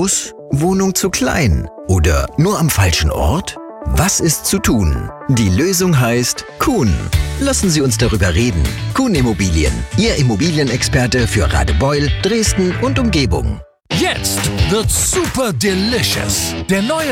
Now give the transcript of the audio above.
groß? Wohnung zu klein? Oder nur am falschen Ort? Was ist zu tun? Die Lösung heißt Kuhn. Lassen Sie uns darüber reden. Kuhn Immobilien, Ihr Immobilienexperte für Radebeul, Dresden und Umgebung. Jetzt wird's super delicious. Der neue